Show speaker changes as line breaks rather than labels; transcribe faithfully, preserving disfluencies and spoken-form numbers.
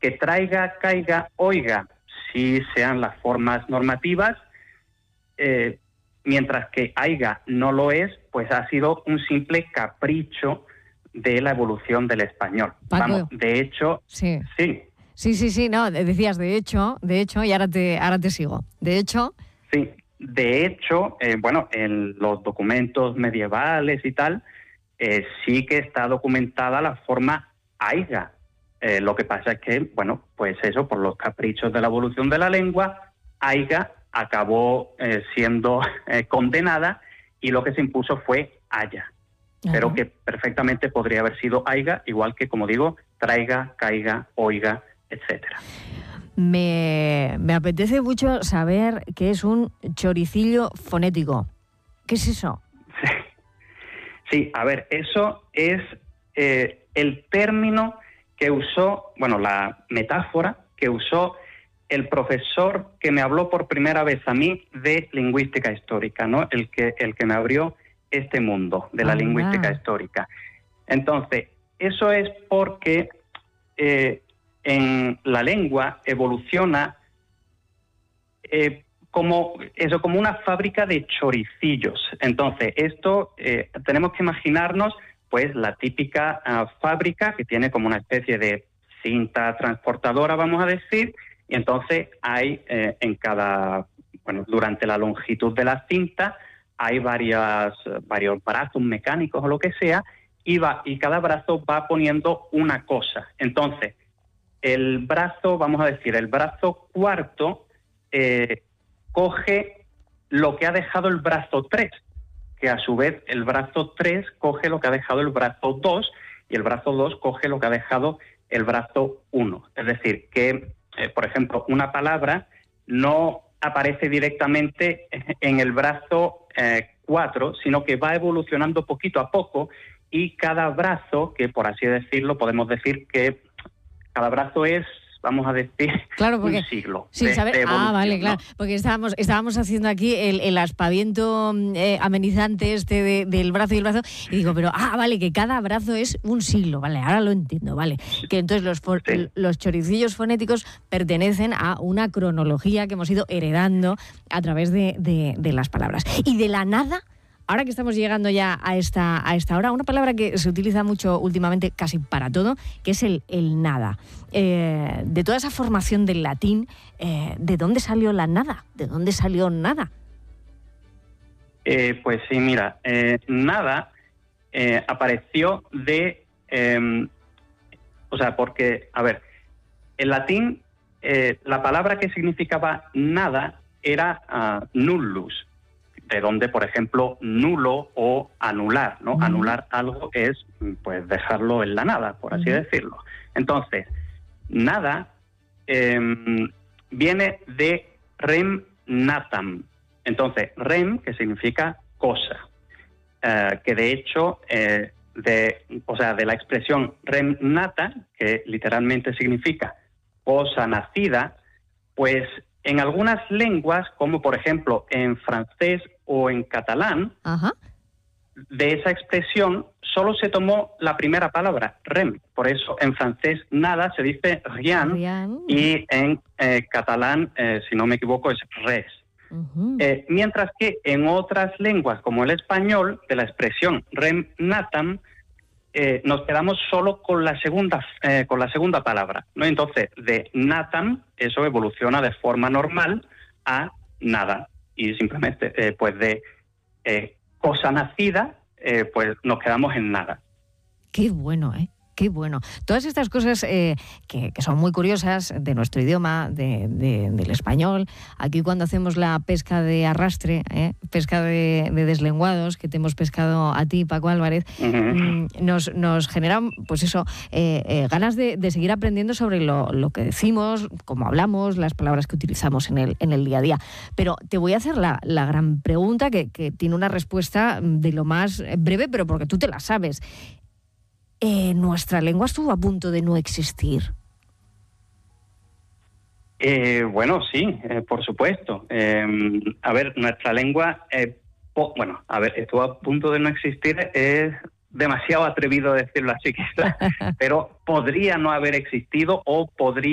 que traiga, caiga, oiga, sí sean las formas normativas, eh, mientras que aiga no lo es, pues ha sido un simple capricho de la evolución del español.
Paco,
Vamos, de hecho,
sí.
sí.
Sí, sí, sí, no, decías de hecho, de hecho, y ahora te, ahora te sigo. De hecho...
Sí, de hecho, eh, bueno, en los documentos medievales y tal, eh, sí que está documentada la forma aiga. Eh, lo que pasa es que, bueno, pues eso, por los caprichos de la evolución de la lengua, aiga acabó eh, siendo eh, condenada y lo que se impuso fue haya. Ajá. Pero que perfectamente podría haber sido aiga, igual que, como digo, traiga, caiga, oiga, etcétera.
Me, me apetece mucho saber qué es un choricillo fonético. ¿Qué es eso?
Sí, sí, a ver, eso es eh, el término que usó, bueno, la metáfora que usó el profesor que me habló por primera vez a mí de lingüística histórica, ¿no? El que, el que me abrió este mundo de la ah, lingüística histórica. Entonces, eso es porque eh, en la lengua evoluciona eh, como eso, como una fábrica de choricillos. Entonces, esto eh, tenemos que imaginarnos pues la típica uh, fábrica que tiene como una especie de cinta transportadora, vamos a decir, y entonces hay eh, en cada, bueno, durante la longitud de la cinta hay varias, varios brazos mecánicos o lo que sea, y, va, y cada brazo va poniendo una cosa. Entonces, el brazo, vamos a decir, el brazo cuarto eh, coge lo que ha dejado el brazo tres, que a su vez el brazo tres coge lo que ha dejado el brazo dos y el brazo dos coge lo que ha dejado el brazo uno. Es decir, que, eh, por ejemplo, una palabra no aparece directamente en el brazo eh, cuatro, sino que va evolucionando poquito a poco y cada brazo, que por así decirlo, podemos decir que cada brazo es, vamos a decir,
claro, porque,
un siglo
sin
de,
saber,
de evolución.
Ah, vale, claro,
¿no?
porque estábamos, estábamos haciendo aquí el, el aspaviento eh, amenizante este de, del brazo y el brazo, y digo, pero, ah, vale, que cada brazo es un siglo, vale, ahora lo entiendo, vale, que entonces los, for, sí. los choricillos fonéticos pertenecen a una cronología que hemos ido heredando a través de, de, de las palabras. Y de la nada... Ahora que estamos llegando ya a esta, a esta hora, una palabra que se utiliza mucho últimamente casi para todo, que es el, el nada. Eh, de toda esa formación del latín, eh, ¿de dónde salió la nada? ¿De dónde salió nada?
Eh, pues sí, mira, eh, nada eh, apareció de... Eh, o sea, porque, a ver, en latín eh, la palabra que significaba nada era uh, nullus, de donde, por ejemplo, nulo o anular, ¿no? Uh-huh. Anular algo es, pues, dejarlo en la nada, por así uh-huh. decirlo. Entonces, nada eh, viene de rem natam. Entonces, rem, que significa cosa, eh, que de hecho, eh, de, o sea, de la expresión rem nata, que literalmente significa cosa nacida, pues en algunas lenguas, como por ejemplo en francés o en catalán,
Ajá.
de esa expresión solo se tomó la primera palabra, rem. Por eso en francés nada se dice rien, rien. Y en eh, catalán, eh, si no me equivoco, es res. Uh-huh. Eh, mientras que en otras lenguas, como el español, de la expresión rem natam, eh, nos quedamos solo con la segunda eh, con la segunda palabra, ¿no? Entonces, de natam, eso evoluciona de forma normal a nada. Y simplemente, eh, pues de eh, cosa nacida, eh, pues nos quedamos en nada.
Qué bueno, ¿eh? Qué bueno. Todas estas cosas eh, que, que son muy curiosas de nuestro idioma, de, de, del español. Aquí cuando hacemos la pesca de arrastre, ¿eh? pesca de, de deslenguados, que te hemos pescado a ti, Paco Álvarez, uh-huh. nos, nos generan, pues eso, eh, eh, ganas de, de seguir aprendiendo sobre lo, lo que decimos, cómo hablamos, las palabras que utilizamos en el, en el día a día. Pero te voy a hacer la, la gran pregunta que, que tiene una respuesta de lo más breve, pero porque tú te la sabes. Eh, ¿Nuestra lengua estuvo a punto de no existir?
Eh, bueno, sí, eh, por supuesto. Eh, a ver, nuestra lengua, eh, po- bueno, a ver, estuvo a punto de no existir, es demasiado atrevido decirlo así quizás, pero podría no haber existido o podría